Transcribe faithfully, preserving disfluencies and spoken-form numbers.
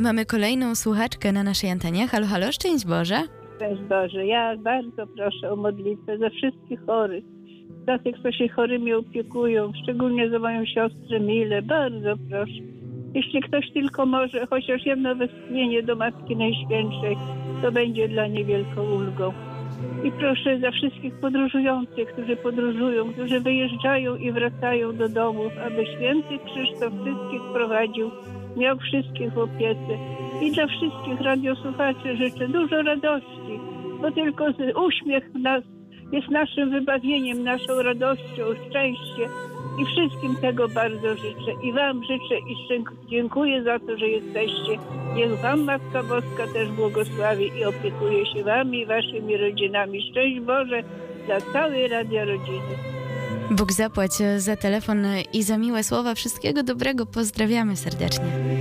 Mamy kolejną słuchaczkę na naszej antenie. Halo, halo, szczęść Boże. Szczęść Boże. Ja bardzo proszę o modlitwę za wszystkich chorych, za tych, co się chorymi opiekują, szczególnie za moją siostrę Milę. Bardzo proszę. Jeśli ktoś tylko może, chociaż jedno westchnienie do Matki Najświętszej, to będzie dla niej wielką ulgą. I proszę za wszystkich podróżujących, którzy podróżują, którzy wyjeżdżają i wracają do domów, aby święty Krzysztof wszystkich prowadził, miał wszystkich w opiece. I dla wszystkich radiosłuchaczy życzę dużo radości, bo tylko uśmiech w nas jest naszym wybawieniem, naszą radością, szczęście. I wszystkim tego bardzo życzę. I Wam życzę i dziękuję za to, że jesteście. Niech Wam Matka Boska też błogosławi i opiekuje się Wami i Waszymi rodzinami. Szczęść Boże dla całej Radia Rodziny. Bóg zapłać za telefon i za miłe słowa. Wszystkiego dobrego. Pozdrawiamy serdecznie.